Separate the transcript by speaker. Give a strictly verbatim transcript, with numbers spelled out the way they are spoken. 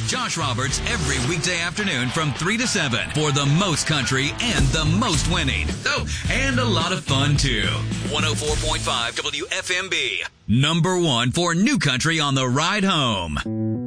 Speaker 1: Josh Roberts every weekday afternoon from three to seven for the most country and the most winning. Oh, and a lot of fun, too. one oh four point five W F M B. Number one for new country on the ride home.